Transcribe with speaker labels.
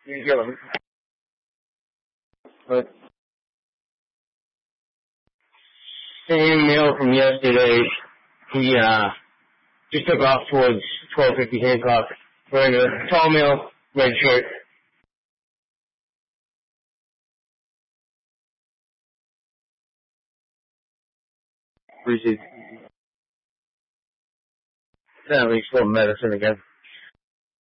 Speaker 1: You get him. But same meal from yesterday. He just took off towards 12:50 Hancock, wearing a tall male, red shirt. Appreciate it. Apparently he's full of medicine again.